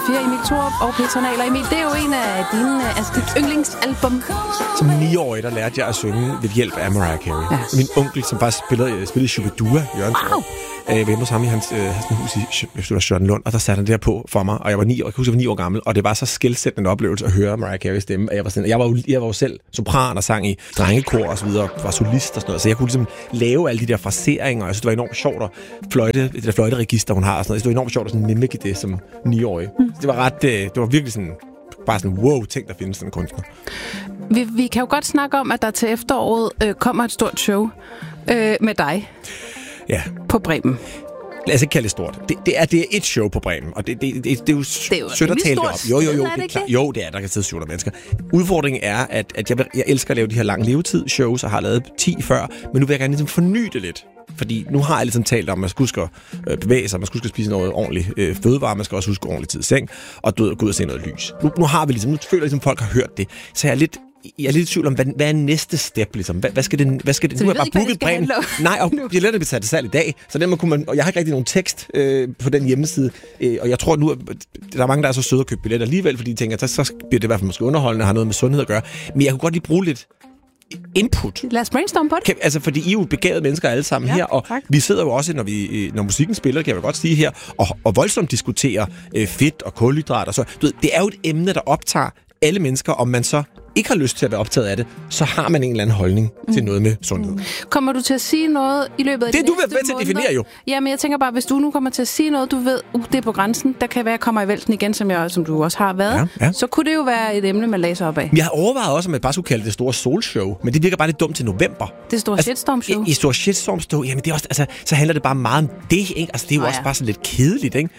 4, Emil Thorup og Petra Nahl. Emil, det er jo en af dine yndlingsalbum. Som 9-årig, der lærte jeg at synge ved hjælp af Mariah Carey. Ja. Min onkel, som faktisk spillede Shubidua, Jørgen Thorup, var hjemme hos ham i hans hus i Charlottenlund, og der satte han det her på for mig, og jeg var 9 år, jeg kan huske, jeg var 9 år gammel, og det var så skelsættende oplevelse at høre Mariah Carey stemme, og jeg var jo selv sopran og sang i drengekor og så videre, var solist og sådan noget, så jeg kunne ligesom lave alle de der fraseringer, og jeg synes, det var enormt sjovt at det der fløjteregister, hun har og sådan noget, det var enormt sjovt at sådan mimike det som 9-årig. Det var virkelig sådan, bare sådan, wow, tænk, der findes sådan en kunstner. Vi kan jo godt snakke om, at der til efteråret kommer et stort show med dig. Ja. På Bremen. Lad os ikke kalde det stort. Det er et show på Bremen, og det er jo sødt at tale det op. Jo, det er klart. Jo, det er, der kan sidde 700 mennesker. Udfordringen er, at jeg elsker at lave de her lange levetid-shows, og har lavet 10 før, men nu vil jeg gerne ligesom forny det lidt. Fordi nu har jeg ligesom talt om, at man skal huske at bevæge sig, man skal huske at spise noget ordentligt fødevare, man skal også huske ordentligt tid i seng, og gå ud og se noget lys. Nu har vi ligesom, nu føler jeg ligesom, folk har hørt det, så jeg er lidt i tvivl om, hvad er næste step, ligesom? Hvad skal det? Nu er jeg bare booket Bremen. Nej, og jeg lader det blive sat det salg i dag, så dermed kunne man, og jeg har ikke rigtig nogen tekst på den hjemmeside, og jeg tror nu, at der er mange, der er så søde at købe billetter alligevel, fordi de tænker, at så bliver det i hvert fald måske underholdende og har noget med sundhed at gøre. Men jeg kunne godt lige bruge lidt input. Lad os brainstorme på det. Altså, fordi I er jo begavede mennesker alle sammen her, og vi sidder jo også, når musikken spiller, kan jeg godt sige her, og voldsomt diskuterer fedt og kulhydrat og så. Du ved, det er jo et emne, der optager alle mennesker, om man så ikke har lyst til at være optaget af det, så har man en eller anden holdning til noget med sundhed. Kommer du til at sige noget i løbet af de næste måneder? Det er du ved til at definere jo. Ja, men jeg tænker bare, hvis du nu kommer til at sige noget, du ved, det er på grænsen, der kan være, at jeg kommer i vælten igen, som du også har været, så kunne det jo være et emne, man læser op af. Jeg har overvejet også, om jeg bare skulle kalde det store solshow, men det virker bare lidt dumt til november. Det store shitstorm-show? I store shitstorm-show, jamen det er også, altså, så handler det bare meget om det, ikke? Altså det er jo også bare sådan lidt kedeligt, ikke?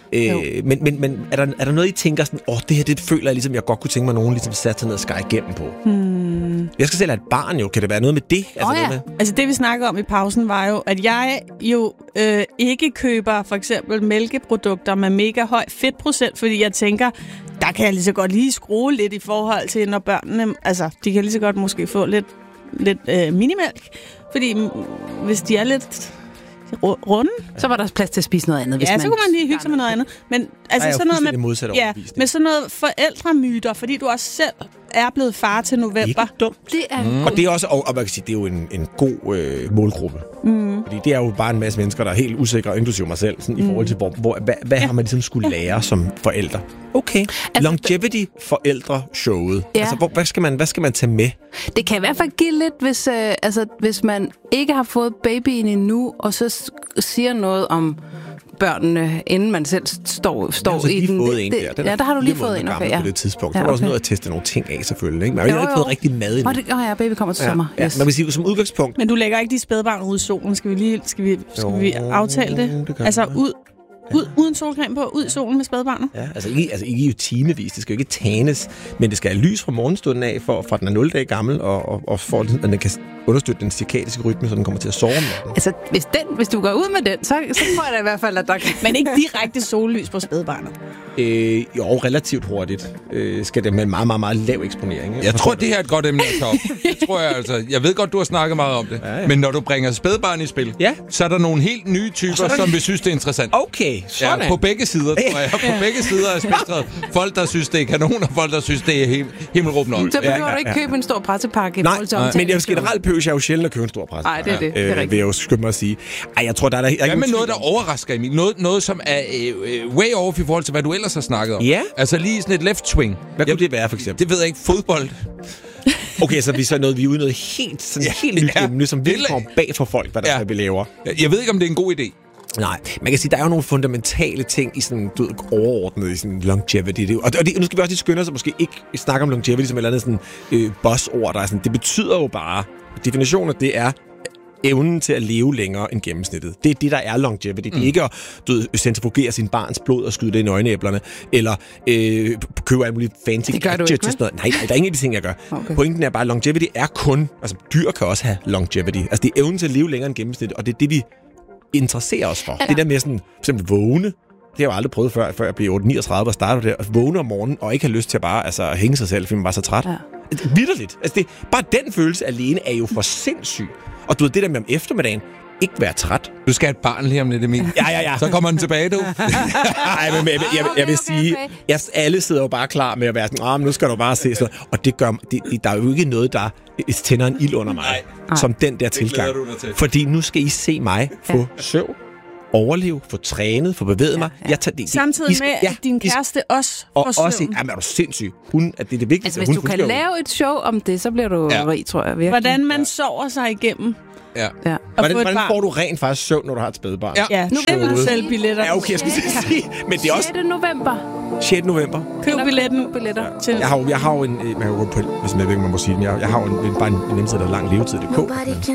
Men er der noget, I tænker sådan, det her, det føler jeg ligesom, jeg godt kunne tænke mig, nogen ligesom satte sig ned og skære igennem på? Jeg skal selv have et barn jo. Kan det være noget med det? Altså det, vi snakkede om i pausen, var jo, at jeg jo ikke køber for eksempel mælkeprodukter med mega høj fedtprocent, fordi jeg tænker, der kan jeg lige så godt lige skrue lidt i forhold til, når børnene, altså de kan lige så godt måske få lidt minimælk, fordi hvis de er lidt runde, så var der plads til at spise noget andet. Så kunne man lige hygge sig med noget andet. Men altså sådan noget med sådan noget forældremyter, fordi du også selv er blevet far til november. Ikke dumt. Det er og det er også, og man kan sige, det er jo en god målgruppe. Fordi det er jo bare en masse mennesker, der er helt usikre, inklusive mig selv, sådan, i forhold til, hvad har man ligesom skulle lære som forældre? Okay. Altså, Longevity-forældre-showet. Ja. Altså, hvad skal man tage med? Det kan i hvert fald give lidt, hvis man ikke har fået babyen endnu, og så siger noget om børnene, inden man selv står i den. Der har du lige fået en. Okay, på det tidspunkt. Så var også noget at teste nogle ting af, selvfølgelig. Ikke? Men jeg har ikke fået rigtig mad endnu. Baby kommer til sommer. Yes. Man kan sige, som udgangspunkt. Men du lægger ikke de spædbarn ud i solen. Skal vi aftale det? Altså uden solcreme på, ud i solen med spædbarnet? Ja, altså ikke jo timevis. Det skal jo ikke tænes, men det skal have lys fra morgenstunden af, fra den er 0 dage gammel, og for at den kan understøtte den cirkadiske rytme, så den kommer til at sove om natten. Altså, hvis du går ud med den, så tror jeg da i hvert fald, at der kan... Men ikke direkte sollys på spædbarnet? Jo, relativt hurtigt. Skal det med en meget, meget, meget lav eksponering. Jeg tror, det her er et godt emne at tage op. Det tror jeg altså. Jeg ved godt, du har snakket meget om det. Ja. Men når du bringer spædbarn i spil, så er der nogle helt nye typer, som vi synes, det er interessant. Okay, sådan. Ja, på begge sider, tror jeg. På begge sider af spektret. Folk, der synes, det er kanon, og folk, der synes, det er himmelråbende op. Så behøver du ikke købe en stor pressepakke. Nej, men jeg generelt behøver jeg jo sjældent at købe en stor pressepakke. Nej, det er det. Vil jeg jo skynde mig at sige. Jeg tror, der er hvad med noget, der overrasker Emil? Noget som er way off i forhold til, hvad du ellers har snakket om? Ja. Altså lige sådan et left swing. Hvad kunne det være, for eksempel? Det ved jeg ikke. Fodbold. Okay, så vi er ude noget helt nyt emne, som virkelig kommer bag for folk, hvad der vi laver. Jeg ved ikke, om det er en god idé. Nej, man kan sige, der er jo nogle fundamentale ting i sådan, overordnet i sådan longevity. Nu skal vi også lige skynde os at måske ikke snakke om longevity som et eller andet sådan buzzord, der er sådan, det betyder jo bare, definitionen af det er evnen til at leve længere end gennemsnittet. Det er det, der er longevity. Det er ikke at centrifugere sin barns blod og skyde det i øjenæblerne, eller købe alle mulige fancy gadgets til sådan noget. Nej, der er ingen af de ting, jeg gør. Okay. Pointen er bare, at longevity er kun... Altså, dyr kan også have longevity. Altså, det er evnen til at leve længere end gennemsnittet, og det er det, vi interesserer os for. Ja. Det der med sådan, for eksempel vågne. Det har jeg jo aldrig prøvet før jeg blev 39 og startede der. At vågne om morgenen og ikke have lyst til at bare hænge sig selv, fordi man var så træt. Ja. Vitterligt. Altså, bare den følelse alene er jo for sindssyg. Og du ved, det der med om eftermiddagen, ikke være træt. Du skal have et barn lige om lidt, Emil. Ja. Så kommer den tilbage, du. Nej, men jeg vil sige, alle sidder jo bare klar med at være sådan, men nu skal du bare se sådan. Og det gør, der er jo ikke noget, der tænder en ild under mig, som den der tilgang. Fordi nu skal I se mig få søvn, overleve, få trænet, få bevæget mig. Samtidig med, at din kæreste også får søvn. Jamen, er du sindssyg? Det er det vigtigste. Altså, hvis du kan lave et show om det, så bliver du rig, tror jeg. Virkelig. Hvordan man sover sig igennem. Ja. Hvordan får du rent faktisk søvn, når du har et spædbarn? Ja, nu kan du sælge billetter. Ja, okay, jeg skal sige. Men det er også 6. november. 6. november. Køb billetter. Til. Jeg har jo en, hvis man må sige det, jeg har jo bare en hjemmeside, der er lang levetid.dk.